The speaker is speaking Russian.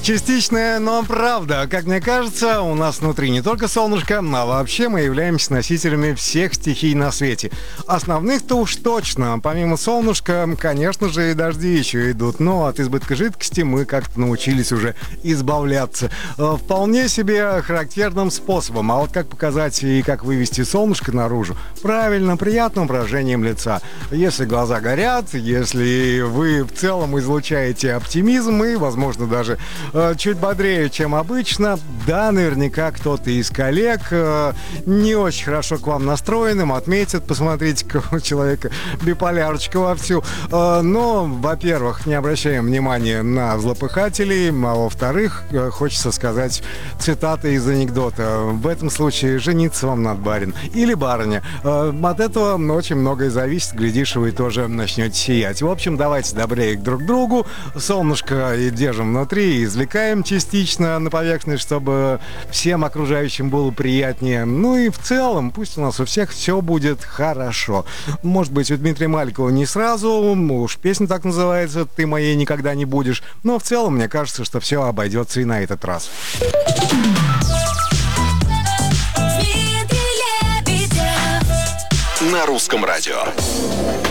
Частичная, но правда. Как мне кажется, у нас внутри не только солнышко, а вообще мы являемся носителями всех стихий на свете. Основных-то уж точно. Помимо солнышка, конечно же, и дожди еще идут. Но от избытка жидкости мы как-то научились уже избавляться. Вполне себе характерным способом. А вот как показать и как вывести солнышко наружу? Правильно, приятным выражением лица. Если глаза горят, если вы в целом излучаете оптимизм и, возможно, даже чуть бодрее, чем обычно. Да, наверняка кто-то из коллег не очень хорошо к вам настроенным отметит, посмотрите-ка, у человека биполярочка вовсю. Но, во-первых, не обращаем внимания на злопыхателей, а во-вторых, хочется сказать цитаты из анекдота. В этом случае жениться вам надо, барин. Или барыня. От этого очень многое зависит. Глядишь, вы тоже начнете сиять. В общем, давайте добрее друг к другу. Солнышко и держим внутри, извлекаем частично на поверхность, чтобы всем окружающим было приятнее. Ну и в целом, пусть у нас у всех все будет хорошо. Может быть, у Дмитрия Маликова не сразу, уж песня так называется «Ты моей никогда не будешь». Но в целом, мне кажется, что все обойдется и на этот раз. На русском радио.